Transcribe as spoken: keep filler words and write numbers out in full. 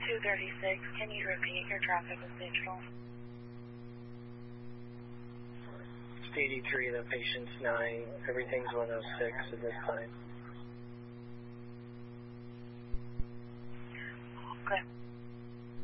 two thirty-six, can you repeat your traffic was neutral? It's eighty-three, the patient's nine. Everything's one oh six at this time. Okay.